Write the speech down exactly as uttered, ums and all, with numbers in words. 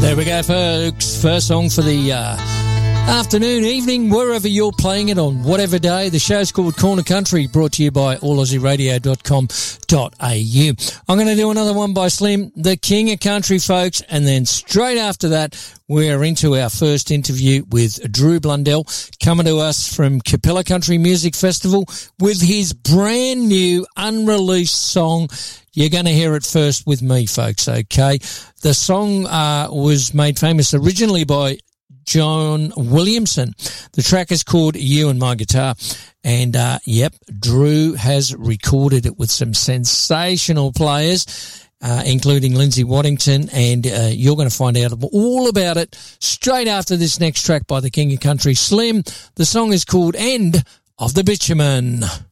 There we go, folks. First song for the uh, afternoon, evening, wherever you're playing it on, whatever day. The show's called Corner Country, brought to you by all aussie radio dot com dot a u. I'm going to do another one by Slim, the King of Country, folks, and then straight after that, we're into our first interview with Drew Blundell, coming to us from Capella Country Music Festival with his brand new unreleased song. You're going to hear it first with me, folks, okay? The song uh, was made famous originally by John Williamson. The track is called You and My Guitar. And, uh, yep, Drew has recorded it with some sensational players, uh, including Lindsay Waddington, and uh, you're going to find out all about it straight after this next track by the King of Country, Slim. The song is called End of the Bitumen.